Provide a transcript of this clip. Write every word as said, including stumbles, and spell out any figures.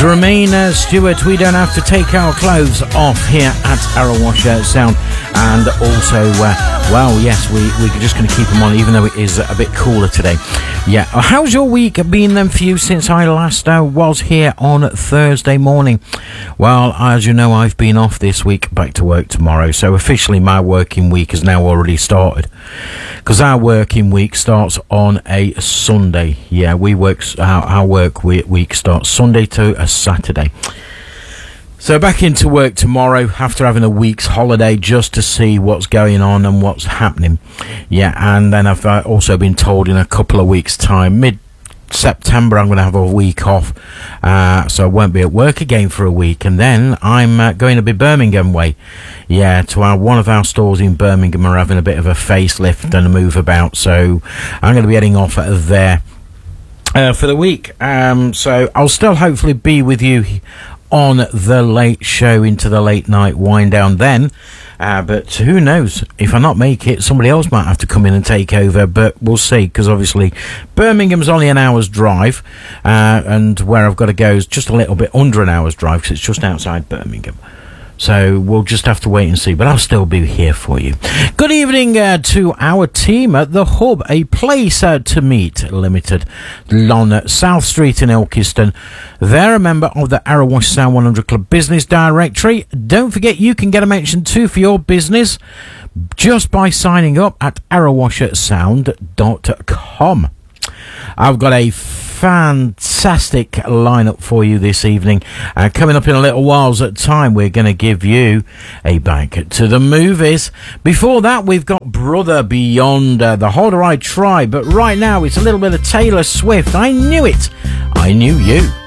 Dramina Stewart, we don't have to take our clothes off here at Arrowwash Sound. And also, uh, well, yes, we, we're just going to keep them on, even though it is a bit cooler today. Yeah, how's your week been then for you since I last uh, was here on Thursday morning? Well, as you know, I've been off this week, back to work tomorrow. So officially my working week has now already started. Because our working week starts on a Sunday. Yeah, we work, our, our work week starts Sunday to a Saturday. So back into work tomorrow after having a week's holiday just to see what's going on and what's happening. Yeah, and then I've uh, also been told in a couple of weeks' time, mid-September, I'm going to have a week off. Uh, so I won't be at work again for a week. And then I'm uh, going to be Birmingham way. Yeah, to our, one of our stores in Birmingham are having a bit of a facelift and a move about. So I'm going to be heading off there uh, for the week. Um, so I'll still hopefully be with you on the late show into the late night wind down then, uh, but who knows, if I not make it, somebody else might have to come in and take over, but we'll see, because obviously Birmingham's only an hour's drive, uh, and where I've got to go is just a little bit under an hour's drive, because it's just outside Birmingham. So we'll just have to wait and see, but I'll still be here for you. Good evening uh, to our team at The Hub, a place uh, to meet limited on South Street in Ilkeston. They're a member of the Arrowwash Sound one hundred Club Business Directory. Don't forget you can get a mention too for your business just by signing up at arrowwash sound dot com. I've got a fantastic lineup for you this evening. Uh, coming up in a little while's time, we're going to give you a bike to the movies. Before that, we've got Brother Beyond, uh, the Harder I Try. But right now, it's a little bit of Taylor Swift. I knew it. I knew you.